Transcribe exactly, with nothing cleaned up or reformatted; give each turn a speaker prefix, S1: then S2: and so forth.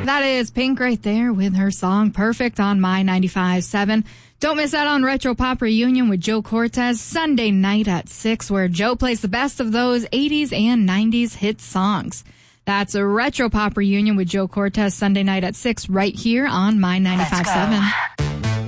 S1: That is Pink right there with her song Perfect on My ninety-five point seven. Don't miss out on Retro Pop Reunion with Joe Cortez Sunday night at six, where Joe plays the best of those eighties and nineties hit songs. That's a Retro Pop Reunion with Joe Cortez Sunday night at six right here on My ninety-five point seven.